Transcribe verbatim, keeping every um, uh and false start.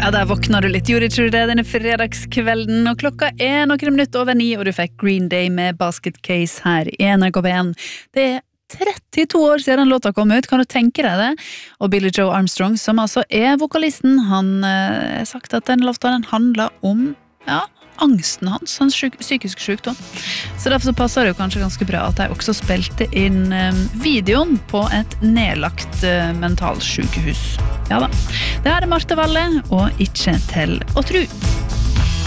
Ja, der våkner du litt, gjorde ikke du det denne fredagskvelden, og klokka er noen minutter over ni, og du fikk Green Day med Basket Case her i N R K P en. Det er trettito år siden låta kom ut, kan du tenke deg det? Og Billy Joe Armstrong, som altså er vokalisten, han har eh, sagt at den låta den handler om, ja, angsten hans, hans syk psykisk sykdom. Så derfor så passer det jo kanskje ganske bra at de også spilte inn eh, videoen på et nedlagt eh, mentalsykehus. Ja da. Det her er Marte Valle, og ikke til å tro.